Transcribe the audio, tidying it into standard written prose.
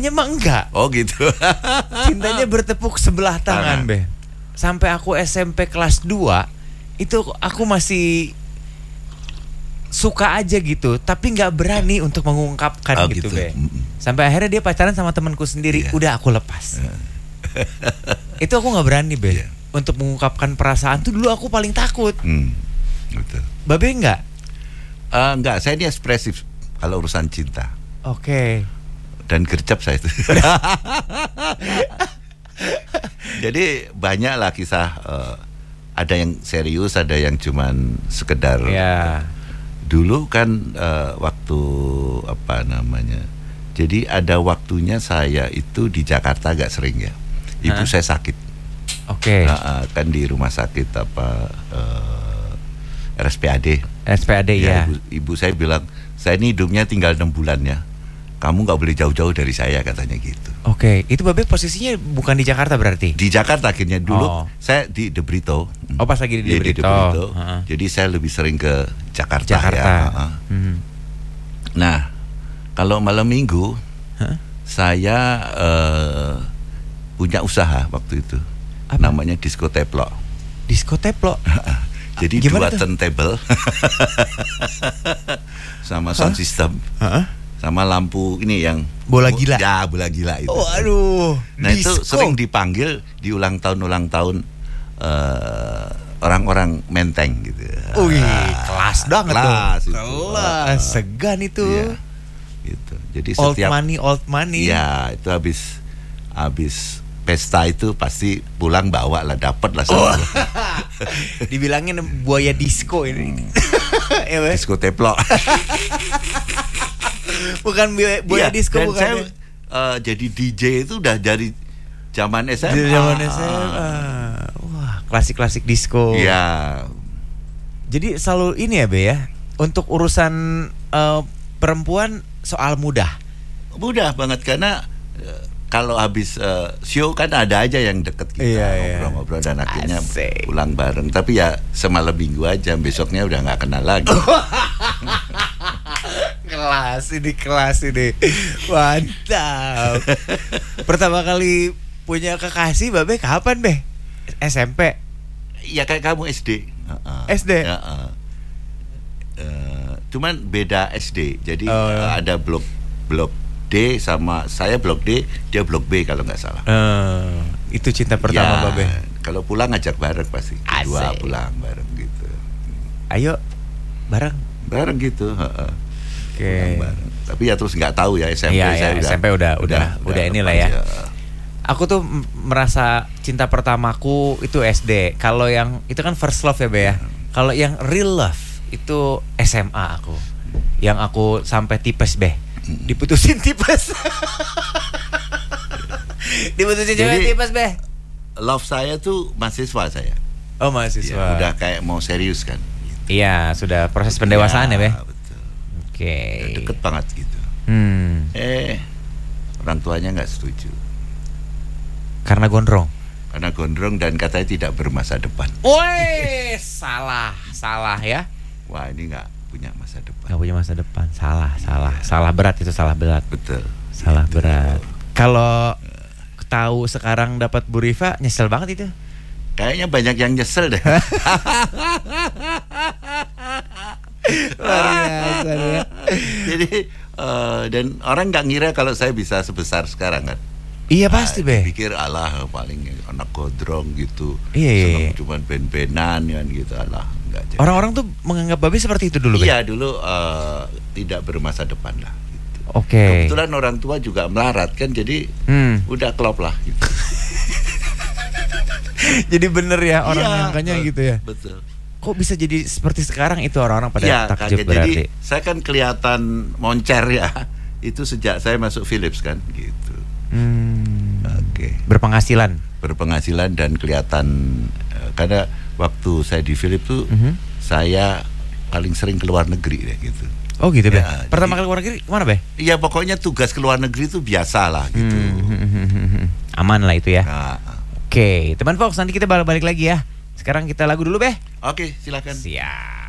Cintanya mah enggak. Oh gitu. Cintanya bertepuk sebelah tangan, Be. Sampai aku SMP kelas 2 itu aku masih suka aja gitu, tapi nggak berani untuk mengungkapkan gitu, Be. Sampai akhirnya dia pacaran sama temanku sendiri, udah aku lepas. Itu aku nggak berani, Be. Untuk mengungkapkan perasaan tuh dulu aku paling takut. Betul. Babe enggak? Enggak, saya ini ekspresif kalau urusan cinta. Oke. Dan gercep saya itu. Jadi banyak lah kisah, ada yang serius, ada yang cuman sekedar. Dulu kan waktu apa namanya, jadi ada waktunya saya itu di Jakarta agak sering ya. Ibu saya sakit. Oke. Kan di rumah sakit apa RSPAD. RSPAD ya. Ibu saya bilang, saya ini hidupnya tinggal 6 bulan ya. Kamu nggak boleh jauh-jauh dari saya, katanya gitu. Oke, itu Babe posisinya bukan di Jakarta berarti? Di Jakarta akhirnya dulu. Saya di De Brito. Oh, pas lagi di De Brito. Jadi saya lebih sering ke Jakarta. Ya. Nah, kalau malam minggu saya punya usaha waktu itu. Apa? Namanya Disco Teplok. Disco Teplok. Jadi gimana 2 turntable sama sound system. Sama lampu ini yang bola gila. Ya, bola gila itu. Oh, aduh. Nah, disco. Itu sering dipanggil di ulang tahun orang-orang Menteng gitu. Wih, kelas banget tuh. Kelas, segan itu. Iya, gitu. Jadi old setiap money. Iya, itu habis pesta itu pasti pulang bawa lah, dapat lah. Dibilangin buaya disco ini. Disco Teplok. Bukan buaya disco, dan bukan. Saya jadi DJ itu udah dari zaman SMA. Wah, klasik-klasik disco. Iya. Jadi selalu ini ya, Be ya. Untuk urusan perempuan soal mudah. Mudah banget karena kalau habis show kan ada aja yang deket kita, ngobrol-ngobrol dan akhirnya pulang bareng. Tapi ya semalam minggu aja, besoknya udah nggak kenal lagi. kelas ini mantap. Pertama kali punya kekasih Babe kapan, Be? SMP? Ya kayak kamu SD. SD? Cuman beda SD. Jadi ada blok D sama saya blok D, dia blok B kalau nggak salah. Itu cinta pertama Babe. Kalau pulang ngajak bareng pasti. Dua pulang bareng gitu. Ayo bareng gitu. Oke. Tapi ya terus nggak tahu ya SMP. SMP udah inilah ya. Aku tuh merasa cinta pertamaku itu SD. Kalau yang itu kan first love ya, Be ya. Kalau yang real love itu SMA aku. Yang aku sampai tipes, Be. Diputusin tipes. Diputusin cewek tipes, Be. Love saya tuh mahasiswa saya. Oh, mahasiswa. Ya, udah kayak mau serius kan. Gitu. Iya, sudah proses pendewasaan ya, Be. Betul. Oke. Ya, deket banget gitu. Orang tuanya nggak setuju. Karena gondrong. Karena gondrong dan katanya tidak bermasa depan. Woi, salah ya. Wah, ini nggak punya masa depan. Nggak punya masa depan, salah berat itu, salah berat. Betul. Salah berat. Kalau tahu sekarang dapat Bu Rifa, nyesel banget itu. Kayaknya banyak yang nyesel deh. Luar biasa ya. Jadi dan orang nggak ngira kalau saya bisa sebesar sekarang kan. Iya pasti, Be. Pikir alah paling anak gondrong gitu. Iya. Cuman ben-benan kan gitu, alah. Orang-orang tuh menganggap Babe seperti itu dulu, Be? Iya, dulu tidak bermasa depan lah gitu. Oke. Kebetulan orang tua juga melarat kan, jadi udah klop lah gitu. Jadi bener ya orang nyangkanya gitu ya. Betul. Kok bisa jadi seperti sekarang itu orang-orang pada takjub berarti. Jadi saya kan kelihatan moncer ya. Itu sejak saya masuk Philips kan gitu. Oke. Berpenghasilan dan kelihatan karena waktu saya di Philips tuh saya paling sering ke luar negeri deh gitu. Oh gitu, Be. Ya, pertama kali ke luar negeri kemana, Be? Iya, pokoknya tugas ke luar negeri itu biasa lah gitu. Aman lah itu ya. Oke, teman Fox, nanti kita balik lagi ya. Sekarang kita lagu dulu, Be. Oke, silakan. Siap.